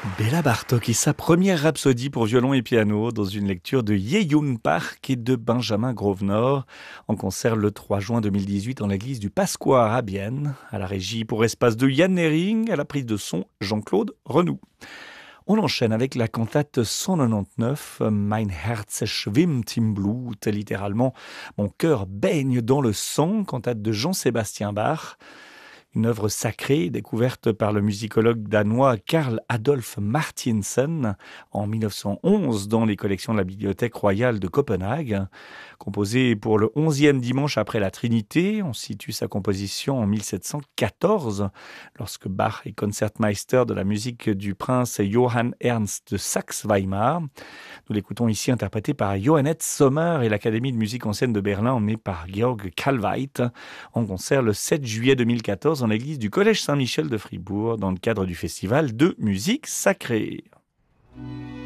Béla Bartók et sa première rhapsodie pour violon et piano dans une lecture de Yeun Park et de Benjamin Grosvenor en concert le 3 juin 2018 dans l'église du Pasqua à Bienne, à la régie pour espace de Yann Nering, à la prise de son Jean-Claude Renoux. On enchaîne avec la cantate 199, Mein Herz schwimmt im Blut, littéralement Mon cœur baigne dans le sang, cantate de Jean-Sébastien Bach. Une œuvre sacrée découverte par le musicologue danois Karl Adolf Martinsen en 1911 dans les collections de la Bibliothèque royale de Copenhague. Composée pour le 11e dimanche après la Trinité, on situe sa composition en 1714, lorsque Bach est concertmeister de la musique du prince Johann Ernst de Saxe-Weimar. Nous l'écoutons ici interprété par Johannes Sommer et l'Académie de musique ancienne de Berlin, emmenée par Georg Kalweit, en concert le 7 juillet 2014 dans l'église du Collège Saint-Michel de Fribourg, dans le cadre du festival de musique sacrée.